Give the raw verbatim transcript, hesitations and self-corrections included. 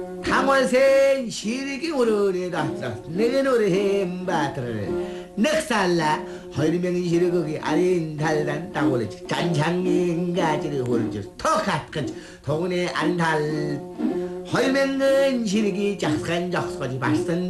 당월생 시리기 오르리다 내게 노래 햄바트를 넉살라 헐명이 시르거기 아린 달단 따고르지 간장인 가지를 홀지 턱갓근 동네 안달 헐명은 시리기 작산 적소지 발선